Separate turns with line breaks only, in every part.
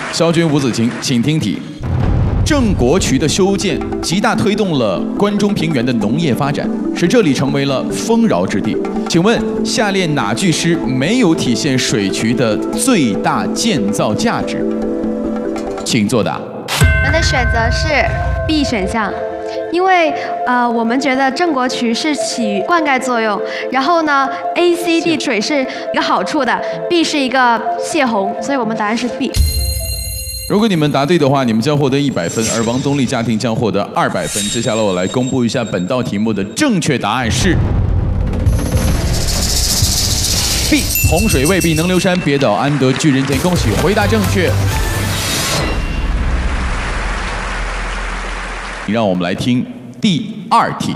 萧军、吴子晴，请听题。郑国渠的修建极大推动了关中平原的农业发展，使这里成为了丰饶之地。请问下列哪句诗没有体现水渠的最大建造价值？请作答。
我们的选择是
B 选项。因为我们觉得郑国渠是起灌溉作用，然后呢 ，ACD 水是一个好处的 ，B 是一个泄洪，所以我们答案是 B。
如果你们答对的话，你们将获得100分，而王东丽家庭将获得200分。接下来我来公布一下本道题目的正确答案是 B。洪水未必能留山，别岛安得巨人田。恭喜，回答正确。让我们来听第2题。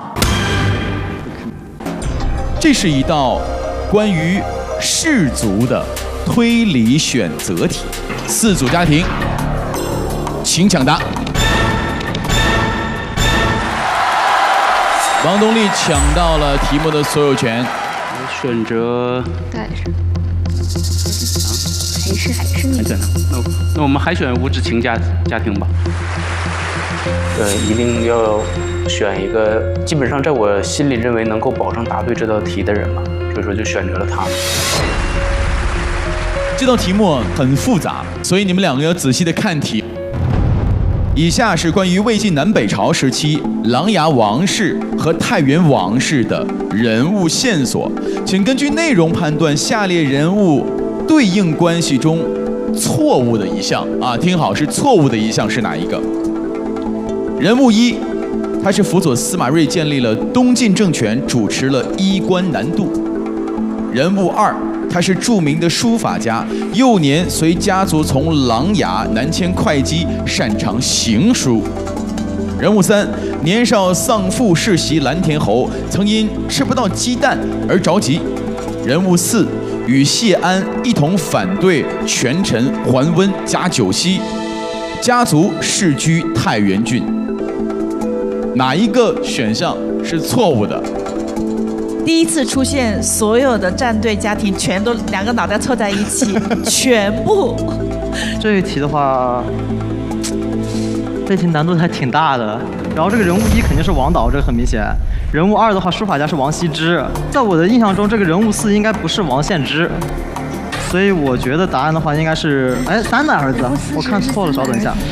这是一道关于氏族的推理选择题，4组家庭，请抢答。王东丽抢到了题目的所有权。
选择
对，还是你。
那我们还选吴志晴家庭吧。一定要选一个基本上在我心里认为能够保证答对这道题的人吧，所以说就选择了他。
这道题目很复杂，所以你们两个要仔细的看题。以下是关于魏晋南北朝时期琅琊王氏和太原王氏的人物线索，请根据内容判断下列人物对应关系中错误的一项啊，听好，是错误的一项是哪一个？人物1，他是辅佐司马睿建立了东晋政权，主持了衣冠南渡。人物2，他是著名的书法家，幼年随家族从琅琊南迁会稽，擅长行书。人物3，年少丧父世袭蓝田侯，曾因吃不到鸡蛋而着急。人物4，与谢安一同反对权臣桓温加九锡，家族世居太原郡。哪一个选项是错误的？
第一次出现所有的战队家庭全都2个脑袋凑在一起，全部。
这一题的话，这题难度还挺大的。然后这个人物1肯定是王导，这个很明显。人物2的话，书法家是王羲之。在我的印象中，这个人物4应该不是王献之，所以我觉得答案的话应该是3的儿子。我看错了，稍等一下。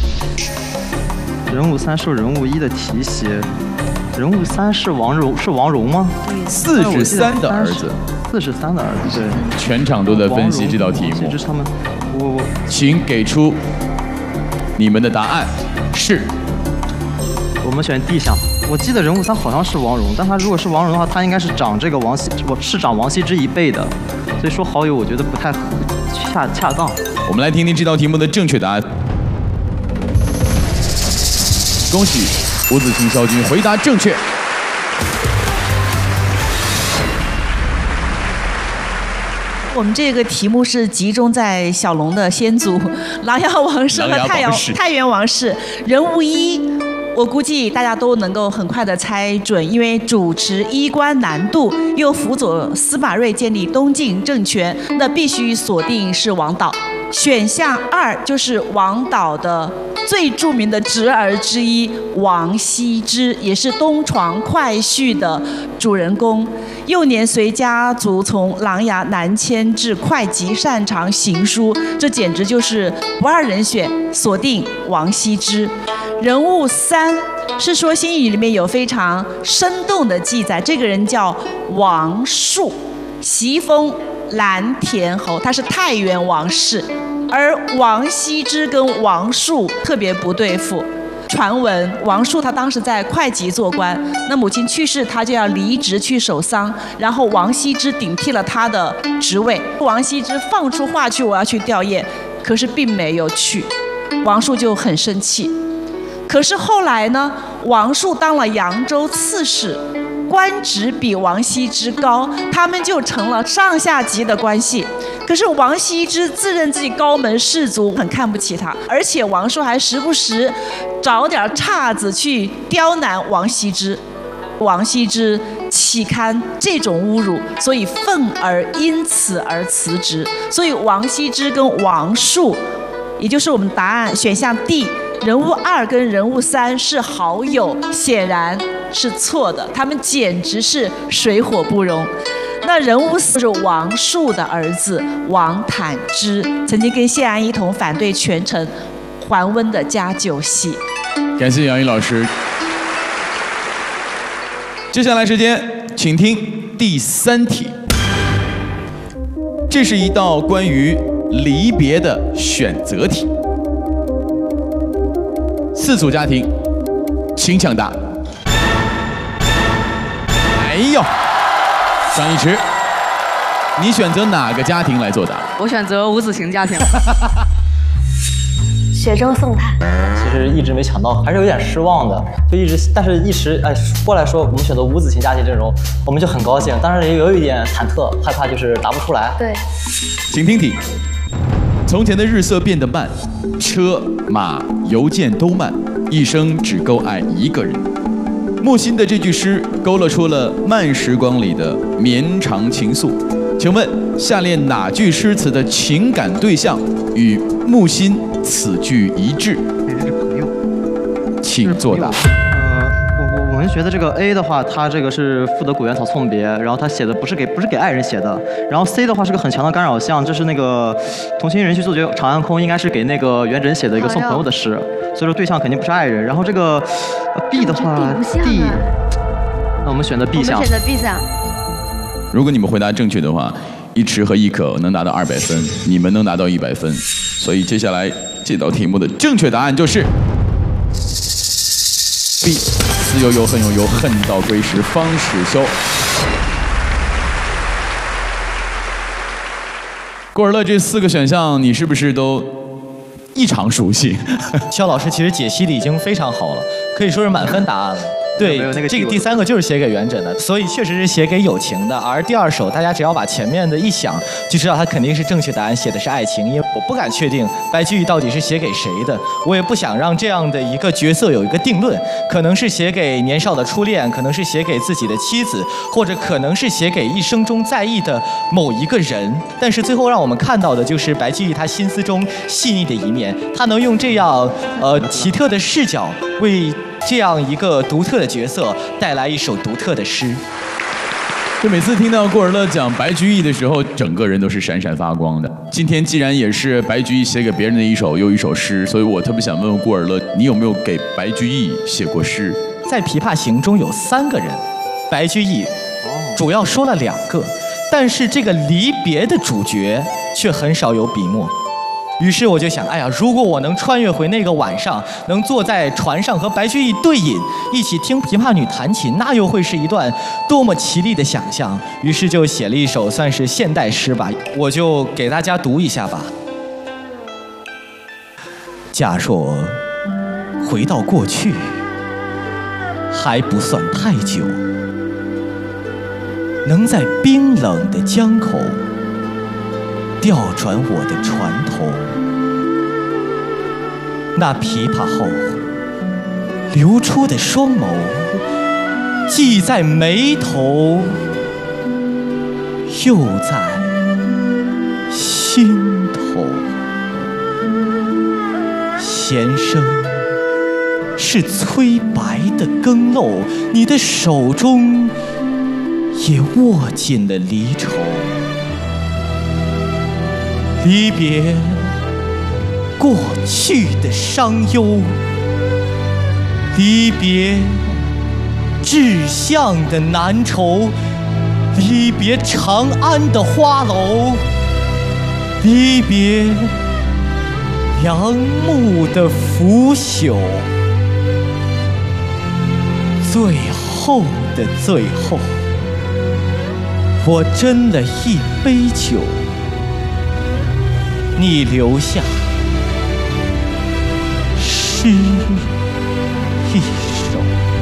人物3受人物1的提携，人物3是王戎吗
？43的儿子
，43的儿子，对。
全场都在分析这道题目。
他们，
请给出你们的答案是。
我们选 D 项。我记得人物3好像是王戎，但他如果是王戎的话，他应该是长这个是长王羲之一辈的，所以说好友我觉得不太恰当。
我们来听听这道题目的正确答案。恭喜吴子晴、萧军回答正确。
我们这个题目是集中在小龙的先祖琅琊王氏和太原王氏。人物1，我估计大家都能够很快的猜准，因为主持衣冠南渡，又辅佐司马睿建立东晋政权，那必须锁定是王导。选项2就是王导的最著名的侄儿之一王羲之，也是东床快婿的主人公。幼年随家族从琅琊南迁至会稽，擅长行书，这简直就是不二人选，锁定王羲之。人物3是说新语里面有非常生动的记载，这个人叫王述，袭封蓝田侯，他是太原王氏。而王羲之跟王述特别不对付。传闻王述他当时在会稽做官，那母亲去世，他就要离职去守丧，然后王羲之顶替了他的职位。王羲之放出话去，我要去吊唁，可是并没有去，王述就很生气。可是后来呢，王述当了扬州刺史，官职比王羲之高，他们就成了上下级的关系。可是王羲之自认自己高门士族，很看不起他，而且王述还时不时找点岔子去刁难王羲之。王羲之岂堪这种侮辱，所以愤而因此而辞职。所以王羲之跟王述也就是我们答案选项 D， 人物2跟人物3是好友，显然是错的，他们简直是水火不容。那人物4是王树的儿子王坦之，曾经跟谢安一同反对全城还温的家酒戏。
感谢杨毅老师。接下来时间，请听第3题。这是一道关于离别的选择题。4组家庭，请抢答。哎呦，张一驰，你选择哪个家庭来作答？
我选择吴子晴家庭。
雪中送炭。
其实一直没抢到，还是有点失望的。但是一时过来说我们选择吴子晴家庭阵容，我们就很高兴，当然也有一点忐忑，害怕就是答不出来。
对。
请听题：从前的日色变得慢，车马邮件都慢，一生只够爱一个人。木心的这句诗勾勒出了慢时光里的绵长情愫。请问下列哪句诗词的情感对象与木心此句一致？
这是朋友，
请作答。
我们觉得这个 A 的话，它这个是赋得古原草送别，然后他写的不是给爱人写的。然后 C 的话是个很强的干扰项，这是那个同心人去作绝长安空，应该是给那个元稹写的一个送朋友的诗，所以说对象肯定不是爱人。然后这个 B 的话 ，D， 那我们选择 B 项。
我们选择 B 项。
如果你们回答正确的话，一池和一可能拿到200分，你们能拿到100分。所以接下来这道题目的正确答案就是 B。思悠悠，恨悠悠，恨到归时方始休。郭尔乐这4个选项，你是不是都异常熟悉？
肖老师其实解析的已经非常好了，可以说是满分答案了。对，这个第3个就是写给元稹的，所以确实是写给友情的。而第2首，大家只要把前面的一想，就知道它肯定是正确答案，写的是爱情。因为我不敢确定白居易到底是写给谁的，我也不想让这样的一个角色有一个定论，可能是写给年少的初恋，可能是写给自己的妻子，或者可能是写给一生中在意的某一个人。但是最后让我们看到的就是白居易他心思中细腻的一面，他能用这样奇特的视角为这样一个独特的角色带来一首独特的诗。
就每次听到郭尔乐讲白居易的时候，整个人都是闪闪发光的。今天既然也是白居易写给别人的一首又一首诗，所以我特别想问问郭尔乐，你有没有给白居易写过诗？
在《琵琶行》中有3个人，白居易主要说了2个，但是这个离别的主角却很少有笔墨。于是我就想，哎呀，如果我能穿越回那个晚上，能坐在船上和白居易对饮，一起听琵琶女弹琴，那又会是一段多么绮丽的想象。于是就写了一首算是现代诗吧，我就给大家读一下吧。假若回到过去，还不算太久，能在冰冷的江口调转我的船头，那琵琶后流出的双眸，既在眉头，又在心头。弦声是催白的更漏，你的手中也握紧了离愁。离别过去的伤忧，离别志向的难酬，离别长安的花楼，离别杨牧的腐朽。最后的最后，我斟了一杯酒，你留下诗一首。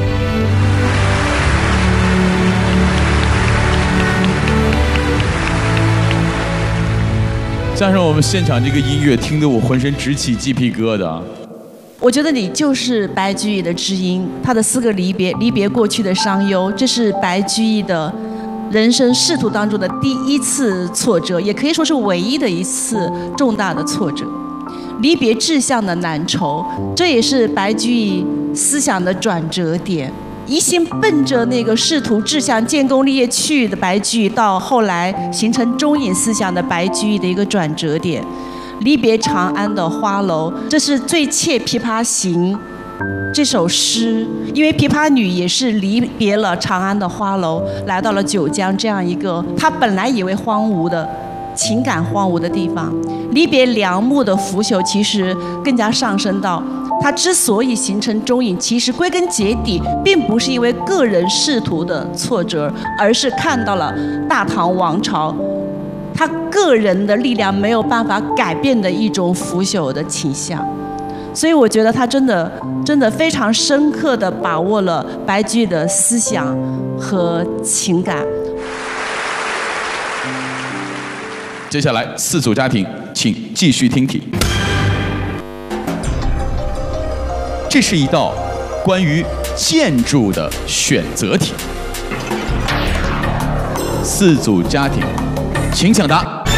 加上我们现场这个音乐，听得我浑身直起鸡皮疙瘩。
我觉得你就是白居易的知音，他的4个离别，离别过去的伤忧，这是白居易的人生仕途当中的第1次挫折，也可以说是唯一的一次重大的挫折。 离别志向的难酬，这也是白居易思想的转折点。一心奔着那个仕途志向、建功立业去的白居易，到后来形成中隐思想的白居易的一个转折点。离别长安的花楼，这是最切《琵琶行》这首诗，因为琵琶女也是离别了长安的花楼，来到了九江这样一个她本来以为荒芜的情感荒芜的地方。离别梁木的腐朽，其实更加上升到它之所以形成中隐，其实归根结底并不是因为个人仕途的挫折，而是看到了大唐王朝他个人的力量没有办法改变的一种腐朽的倾向。所以我觉得他真的非常深刻地把握了白居易的思想和情感。
接下来4组家庭，请继续听题。这是一道关于建筑的选择题。4组家庭，请抢答。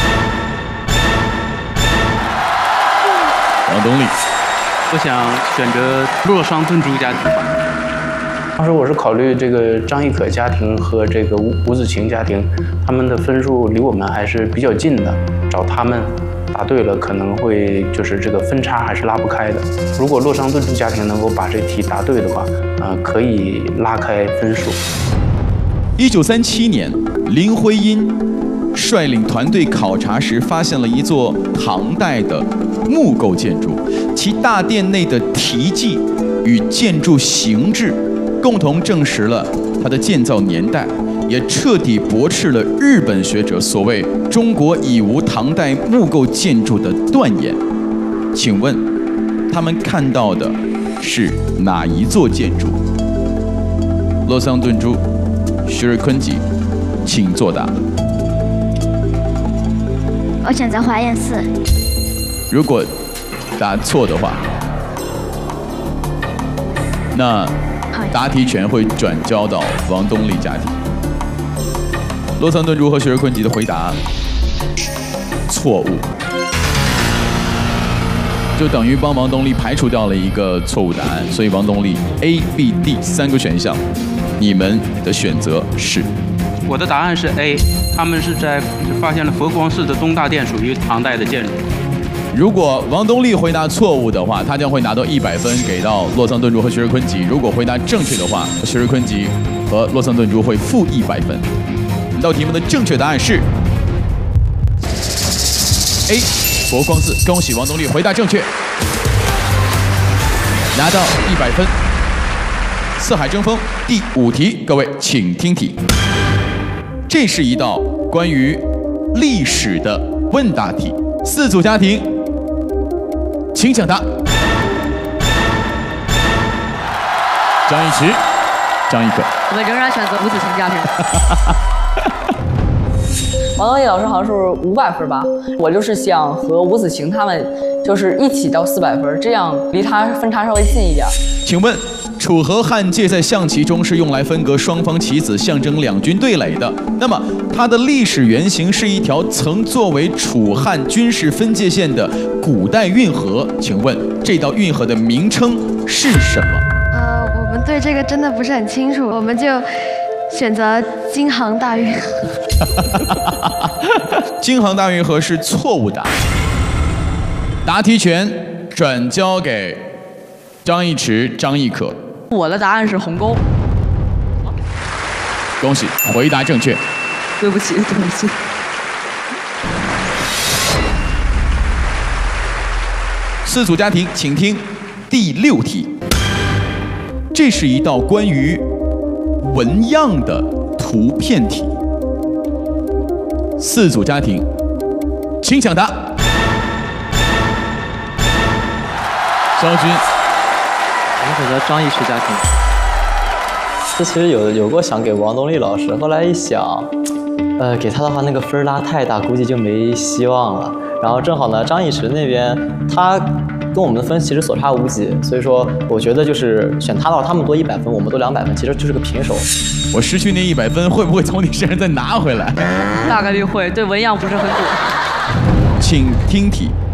王东丽，
我想选择洛桑顿珠家庭吧。当时我是考虑这个张亦可家庭和这个吴子晴家庭，他们的分数离我们还是比较近的，找他们答对了，可能会就是这个分差还是拉不开的。如果洛桑顿珠家庭能够把这题答对的话，可以拉开分数。
1937年，林徽因率领团队考察时，发现了一座唐代的木构建筑，其大殿内的题记与建筑形制共同证实了它的建造年代，也彻底驳斥了日本学者所谓中国已无唐代木构建筑的断言。请问，他们看到的是哪一座建筑？洛桑顿珠、徐瑞坤吉，请作答。
我选择华严寺。
如果答错的话，那答题权会转交到王东丽家庭。洛桑顿珠和徐瑞坤吉的回答错误，就等于帮王东丽排除掉了一个错误答案，所以王东丽 A、B、D 3个选项，你们的选择是？
我的答案是 A， 他们是发现了佛光寺的东大殿属于唐代的建筑。
如果王东丽回答错误的话，他将会拿到100分给到洛桑顿珠和徐瑞坤吉；如果回答正确的话，徐瑞坤吉和洛桑顿珠会负100分。本道题目的正确答案是 A， 佛光寺。恭喜王东丽回答正确，拿到100分。四海争锋第5题，各位请听题。这是一道关于历史的问答题，4组家庭，请抢答。张一驰、张一可。
我们仍然选择吴子晴家庭。
王东丽老师好像是500分吧，我就是想和吴子晴他们就是一起到400分，这样离他分差稍微近一点。
请问，楚河汉界在象棋中是用来分隔双方棋子，象征两军对垒的。那么，它的历史原型是一条曾作为楚汉军事分界线的古代运河。请问，这道运河的名称是什么？
我们对这个真的不是很清楚，我们就选择京杭大运河。
京杭大运河是错误答案。答题权转交给张一驰、张亦可。
我的答案是鸿沟。
恭喜，回答正确。
对不起，对不起。
4组家庭，请听第6题。这是一道关于纹样的图片题。4组家庭，请抢答。肖军。
我们选择张亦驰家庭。
这其实有过想给王东丽老师，后来一想，给他的话那个分拉太大，估计就没希望了。然后正好呢，张亦驰那边他跟我们的分其实所差无几，所以说我觉得就是选他的话，他们多100分，我们多200分，其实就是个平手。
我失去那100分，会不会从你身上再拿回来？
大概率会，对纹样不是很准。
请听题。